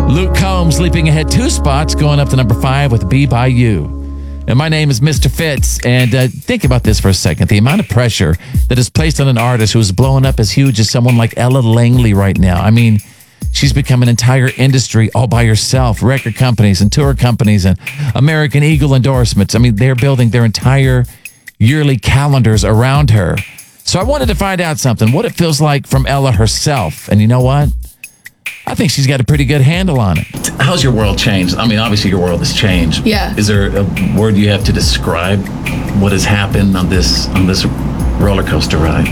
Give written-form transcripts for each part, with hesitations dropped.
Luke Combs leaping ahead 2 spots, going up to number 5 with Be By You. And my name is Mr. Fitz, and think about this for a second. The amount of pressure that is placed on an artist who is blowing up as huge as someone like Ella Langley right now. I mean, she's become an entire industry all by herself. Record companies and tour companies and American Eagle endorsements. I mean, they're building their entire yearly calendars around her. So I wanted to find out something, what it feels like from Ella herself. And you know what? I think she's got a pretty good handle on it. How's your world changed? I mean, obviously your world has changed. Yeah. Is there a word you have to describe what has happened on this roller coaster ride?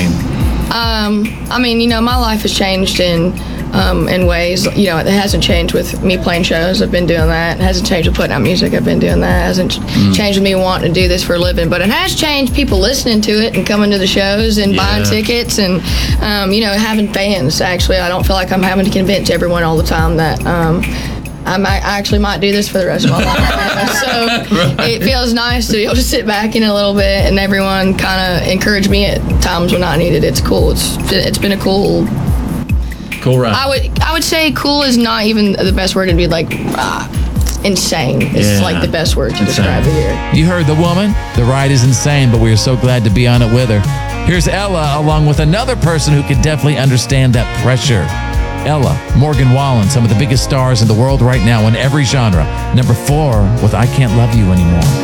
My life has changed in ways. It hasn't changed with me playing shows. I've been doing that. It hasn't changed with putting out music. I've been doing that. It hasn't changed with me wanting to do this for a living. But it has changed people listening to it and coming to the shows and buying tickets and, having fans. Actually, I don't feel like I'm having to convince everyone all the time that I actually might do this for the rest of my life. So it feels nice to be able to sit back in a little bit and everyone kind of encourage me at times when I need it. It's cool. It's been a cool ride. I would say cool is not even the best word. It'd be like insane. It's like the best word to describe it here. You heard the woman. The ride is insane, but we are so glad to be on it with her. Here's Ella, along with another person who can definitely understand that pressure. Ella, Morgan Wallen, some of the biggest stars in the world right now in every genre. Number 4 with I Can't Love You Anymore.